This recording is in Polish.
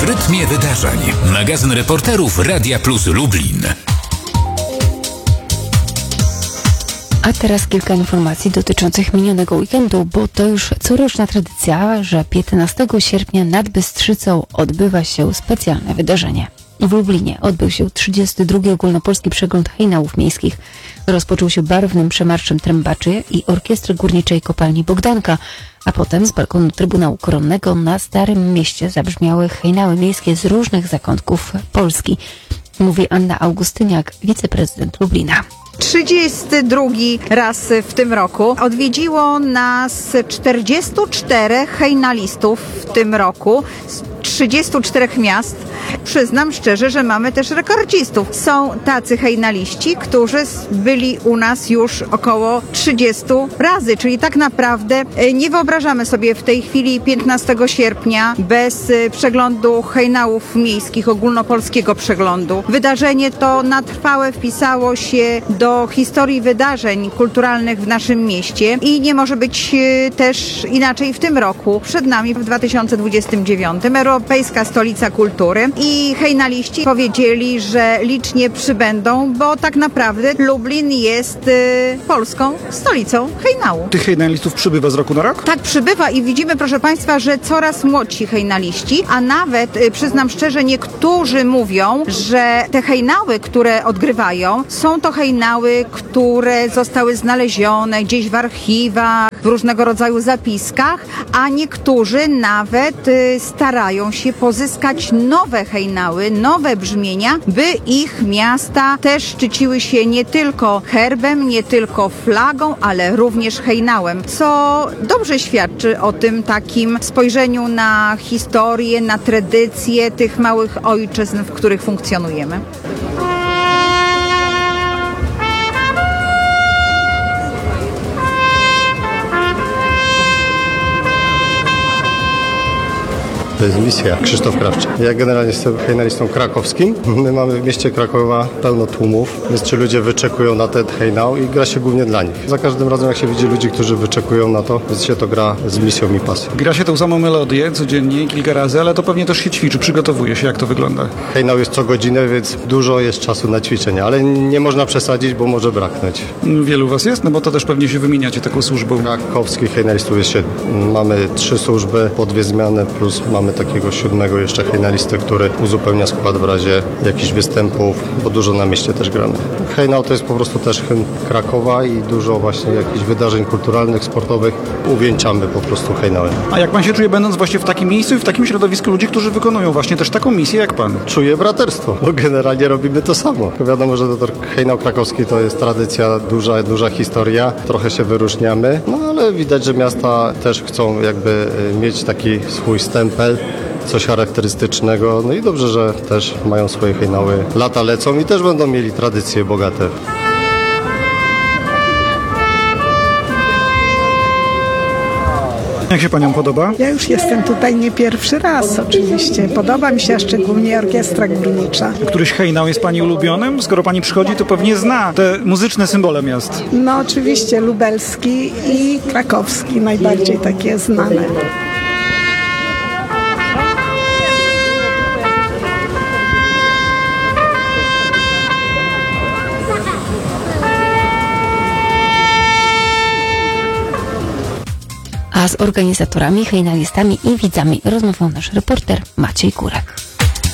W rytmie wydarzeń. Magazyn reporterów Radia Plus Lublin. A teraz kilka informacji dotyczących minionego weekendu, bo to już coroczna tradycja, że 15 sierpnia nad Bystrzycą odbywa się specjalne wydarzenie. W Lublinie odbył się 32. Ogólnopolski Przegląd Hejnałów Miejskich. Rozpoczął się barwnym przemarszem trębaczy i orkiestry górniczej kopalni Bogdanka, a potem z balkonu Trybunału Koronnego na Starym Mieście zabrzmiały hejnały miejskie z różnych zakątków Polski. Mówi Anna Augustyniak, wiceprezydent Lublina. 32 raz w tym roku. Odwiedziło nas 44 hejnalistów w tym roku z 34 miast. Przyznam szczerze, że mamy też rekordzistów. Są tacy hejnaliści, którzy byli u nas już około 30 razy, czyli tak naprawdę nie wyobrażamy sobie w tej chwili 15 sierpnia bez przeglądu hejnałów miejskich, ogólnopolskiego przeglądu. Wydarzenie to na trwałe wpisało się do historii wydarzeń kulturalnych w naszym mieście i nie może być też inaczej w tym roku. Przed nami w 2029 Europejska Stolica Kultury i hejnaliści powiedzieli, że licznie przybędą, bo tak naprawdę Lublin jest polską stolicą hejnału. Tych hejnalistów przybywa z roku na rok? Tak, przybywa i widzimy, proszę Państwa, że coraz młodsi hejnaliści, a nawet, przyznam szczerze, niektórzy mówią, że te hejnały, które odgrywają, są to hejnały, które zostały znalezione gdzieś w archiwach, w różnego rodzaju zapiskach, a niektórzy nawet starają się pozyskać nowe hejnały, nowe brzmienia, by ich miasta też szczyciły się nie tylko herbem, nie tylko flagą, ale również hejnałem, co dobrze świadczy o tym takim spojrzeniu na historię, na tradycje tych małych ojczyzn, w których funkcjonujemy. To jest misja. Krzysztof Krawczyk. Ja generalnie jestem hejnalistą krakowskim. My mamy w mieście Krakowa pełno tłumów, więc ci ludzie wyczekują na ten hejnał i gra się głównie dla nich. Za każdym razem jak się widzi ludzi, którzy wyczekują na to, więc się to gra z misją i pasją. Gra się tą samą melodię codziennie, kilka razy, ale to pewnie też się ćwiczy, przygotowuje się. Jak to wygląda? Hejnał jest co godzinę, więc dużo jest czasu na ćwiczenia, ale nie można przesadzić, bo może braknąć. Wielu was jest? No bo to też pewnie się wymieniacie taką służbą. Krakowskich hejnalistów jest 7. Mamy 3 służby, po 2 zmiany, plus mamy takiego 7 jeszcze hejnalistę, który uzupełnia skład w razie jakichś występów, bo dużo na mieście też gramy. Hejnał to jest po prostu też hymn Krakowa i dużo właśnie jakichś wydarzeń kulturalnych, sportowych uwieńczamy po prostu hejnałem. A jak pan się czuje, będąc właśnie w takim miejscu i w takim środowisku ludzi, którzy wykonują właśnie też taką misję jak pan? Czuję braterstwo, bo generalnie robimy to samo. Wiadomo, że to hejnał krakowski to jest tradycja, duża historia, trochę się wyróżniamy, no ale widać, że miasta też chcą jakby mieć taki swój stempel, coś charakterystycznego, no i dobrze, że też mają swoje hejnały. Lata lecą i też będą mieli tradycje bogate. Jak się paniom podoba? Ja już jestem tutaj nie pierwszy raz oczywiście. Podoba mi się szczególnie orkiestra górnicza. Któryś hejnał jest pani ulubionym? Skoro pani przychodzi, to pewnie zna te muzyczne symbole miast. No oczywiście lubelski i krakowski, najbardziej takie znane. A z organizatorami, hejnalistami i widzami rozmawiał nasz reporter Maciej Kurek.